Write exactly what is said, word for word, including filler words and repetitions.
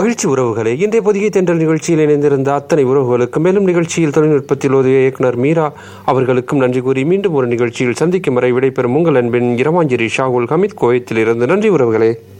மகிழ்ச்சி உறவுகளே, இன்றைய பொதிகை தென்றல் நிகழ்ச்சியில் இணைந்திருந்த அத்தனை உறவுகளுக்கு, மேலும் நிகழ்ச்சியில் தொழில்நுட்பத்தில் உதவிய இயக்குனர் மீரா அவர்களுக்கும் நன்றி கூறி மீண்டும் ஒரு நிகழ்ச்சியில் சந்திக்கும் வரை விடைபெறும் உங்கள் அன்பின் இரவாஞ்சேரி ஷாகுல் ஹமீத் கோயத்தில் இருந்து. நன்றி உறவுகளே.